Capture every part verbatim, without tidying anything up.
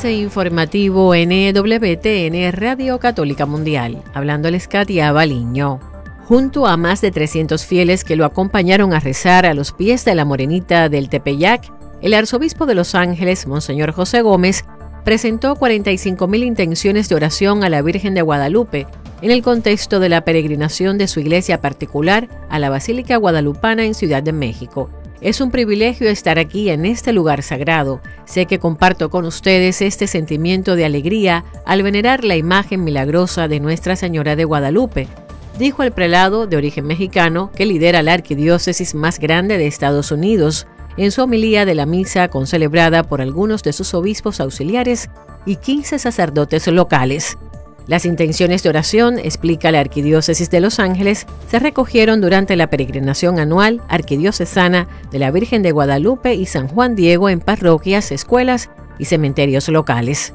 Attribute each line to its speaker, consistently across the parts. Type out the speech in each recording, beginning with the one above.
Speaker 1: Avance informativo N W T N Radio Católica Mundial. Hablándoles Katia Baliño. Junto a más de trescientos fieles que lo acompañaron a rezar a los pies de la Morenita del Tepeyac, el arzobispo de Los Ángeles, Monseñor José Gómez, presentó cuarenta y cinco mil intenciones de oración a la Virgen de Guadalupe en el contexto de la peregrinación de su iglesia particular a la Basílica Guadalupana en Ciudad de México. Es un privilegio estar aquí en este lugar sagrado. Sé que comparto con ustedes este sentimiento de alegría al venerar la imagen milagrosa de Nuestra Señora de Guadalupe, dijo el prelado de origen mexicano que lidera la arquidiócesis más grande de Estados Unidos en su homilía de la misa concelebrada por algunos de sus obispos auxiliares y quince sacerdotes locales. Las intenciones de oración, explica la Arquidiócesis de Los Ángeles, se recogieron durante la peregrinación anual arquidiocesana de la Virgen de Guadalupe y San Juan Diego en parroquias, escuelas y cementerios locales.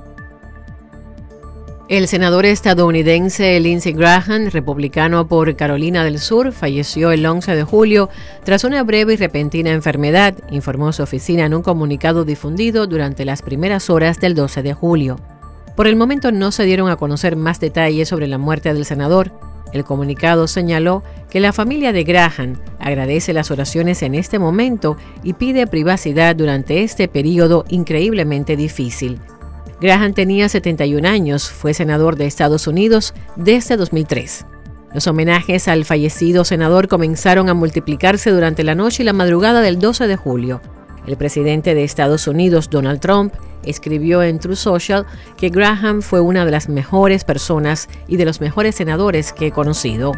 Speaker 1: El senador estadounidense Lindsey Graham, republicano por Carolina del Sur, falleció el once de julio tras una breve y repentina enfermedad, informó su oficina en un comunicado difundido durante las primeras horas del doce de julio. Por el momento no se dieron a conocer más detalles sobre la muerte del senador. El comunicado señaló que la familia de Graham agradece las oraciones en este momento y pide privacidad durante este periodo increíblemente difícil. Graham tenía setenta y un años, fue senador de Estados Unidos desde dos mil tres. Los homenajes al fallecido senador comenzaron a multiplicarse durante la noche y la madrugada del doce de julio. El presidente de Estados Unidos, Donald Trump, escribió en Truth Social que Graham fue una de las mejores personas y de los mejores senadores que he conocido.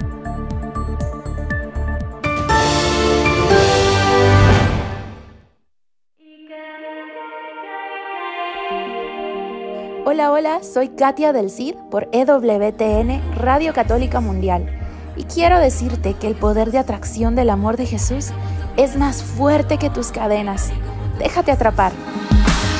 Speaker 2: Hola, hola, soy Katia del Cid por E W T N Radio Católica Mundial y quiero decirte que el poder de atracción del amor de Jesús es más fuerte que tus cadenas. Déjate atrapar.